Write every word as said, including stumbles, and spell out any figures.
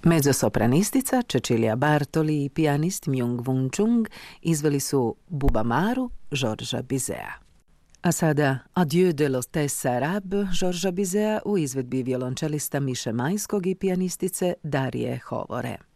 Mezzosopranistica Cecilia Bartoli i pijanist Myung-Whun Chung izveli su Bubamaru Georgesa Bizeta. A sada Adieu de l'hôtesse arabe Georgesa Bizeta u izvedbi violončelista Miše Majskog i pijanistice Darije Hovore.